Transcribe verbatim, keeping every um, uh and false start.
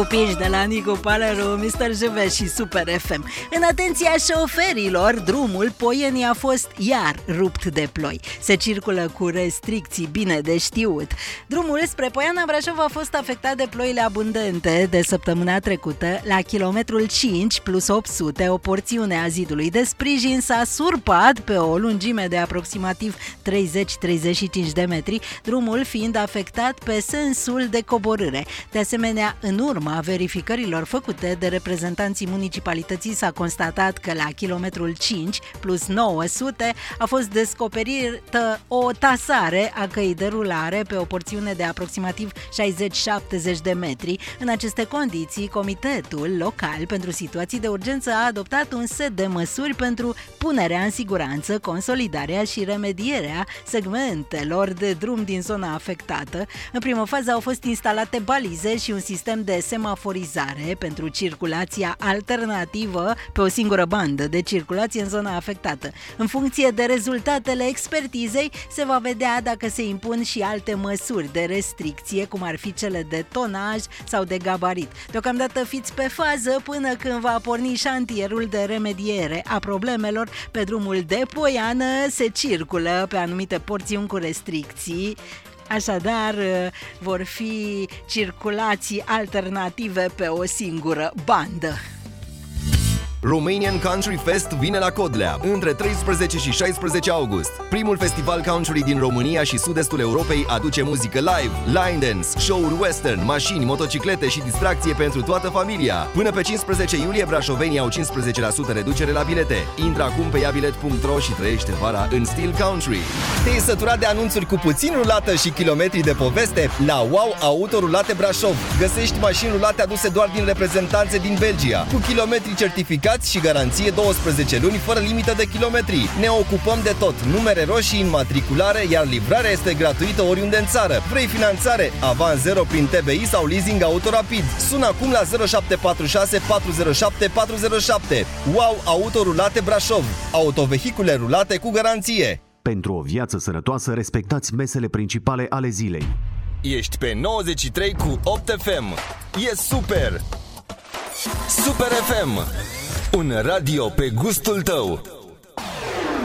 Pici de la Nicu Paleru, mister Juve și Super F M. În atenția șoferilor, drumul Poieni a fost iar rupt de ploi. Se circulă cu restricții bine de știut. Drumul spre Poiana Brașov a fost afectat de ploile abundente de săptămâna trecută. La kilometrul cinci plus opt sute, o porțiune a zidului de sprijin s-a surpat pe o lungime de aproximativ treizeci treizeci și cinci de metri, drumul fiind afectat pe sensul de coborâre. De asemenea, în urma verificărilor făcute de reprezentanții municipalității s-a constatat că la kilometrul cinci plus nouă sute a fost descoperită o tasare a căii de rulare pe o porțiune de aproximativ șaizeci șaptezeci de metri. În aceste condiții, Comitetul Local pentru Situații de Urgență a adoptat un set de măsuri pentru punerea în siguranță, consolidarea și remedierea segmentelor de drum din zona afectată. În primă fază au fost instalate balize și un sistem de semaforizare pentru circulația alternativă pe o singură bandă de circulație în zona afectată. În funcție de rezultatele expertizei, se va vedea dacă se impun și alte măsuri de restricție, cum ar fi cele de tonaj sau de gabarit. Deocamdată fiți pe fază până când va porni șantierul de remediere a problemelor. Pe drumul de Poiană se circulă pe anumite porțiuni cu restricții. Așadar, vor fi circulații alternative pe o singură bandă. Romanian Country Fest vine la Codlea între treisprezece și șaisprezece august. Primul festival country din România și sud-estul Europei aduce muzică live, line dance, show-uri western, mașini, motociclete și distracție pentru toată familia. Până pe cincisprezece iulie, brașovenii au cincisprezece la sută reducere la bilete. Intră acum pe iabilet punct ro și trăiește vara în stil country. Te-ai săturat de anunțuri cu puțin rulată și kilometri de poveste? La Wow Auto Rulate Brașov găsești mașini rulate aduse doar din reprezentanțe din Belgia, cu kilometri certificați și garanție douăsprezece luni fără limită de kilometri. Ne ocupăm de tot, numere roșii, înmatriculare, iar livrarea este gratuită oriunde în țară. Vrei finanțare? Avans zero prin T B I sau leasing autorapid? Sună acum la zero șapte patru șase patru zero șapte patru zero șapte. Wow Auto Rulate Brașov. Autovehicule rulate cu garanție. Pentru o viață sănătoasă, respectați mesele principale ale zilei. Ești pe nouăzeci și trei cu opt F M. E super! Super F M, un radio pe gustul tău.